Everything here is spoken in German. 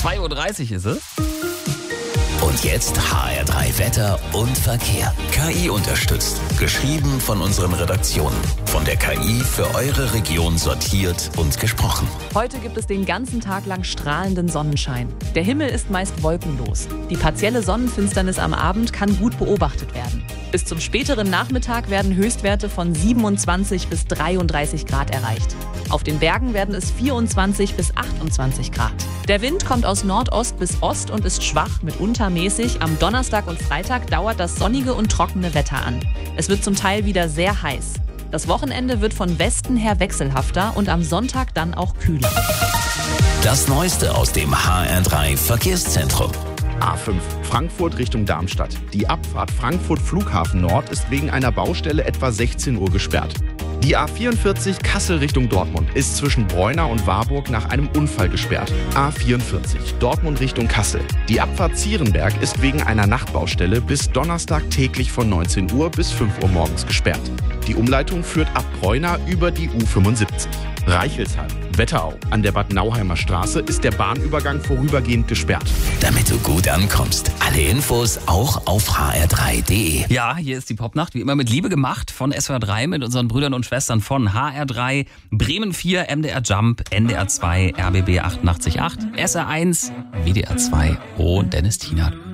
2:30 Uhr ist es. Und jetzt HR3 Wetter und Verkehr. KI unterstützt. Geschrieben von unseren Redaktionen. Von der KI für eure Region sortiert und gesprochen. Heute gibt es den ganzen Tag lang strahlenden Sonnenschein. Der Himmel ist meist wolkenlos. Die partielle Sonnenfinsternis am Abend kann gut beobachtet werden. Bis zum späteren Nachmittag werden Höchstwerte von 27 bis 33 Grad erreicht. Auf den Bergen werden es 24 bis 28 Grad. Der Wind kommt aus Nordost bis Ost und ist schwach, mitunter mäßig. Am Donnerstag und Freitag dauert das sonnige und trockene Wetter an. Es wird zum Teil wieder sehr heiß. Das Wochenende wird von Westen her wechselhafter und am Sonntag dann auch kühler. Das Neueste aus dem HR3 Verkehrszentrum. A5 Frankfurt Richtung Darmstadt. Die Abfahrt Frankfurt Flughafen Nord ist wegen einer Baustelle etwa 16 Uhr gesperrt. Die A44 Kassel Richtung Dortmund ist zwischen Breuna und Warburg nach einem Unfall gesperrt. A44 Dortmund Richtung Kassel. Die Abfahrt Zierenberg ist wegen einer Nachtbaustelle bis Donnerstag täglich von 19 Uhr bis 5 Uhr morgens gesperrt. Die Umleitung führt ab Breuna über die U75. Reichelsheim, Wetterau. An der Bad Nauheimer Straße ist der Bahnübergang vorübergehend gesperrt. Damit du gut ankommst. Alle Infos auch auf hr3.de. Ja, hier ist die Popnacht, wie immer mit Liebe gemacht von SWR3 mit unseren Brüdern und Schwestern von HR3, Bremen 4, MDR Jump, NDR 2, RBB 88.8, SR1, WDR 2 und Dennis Tienert.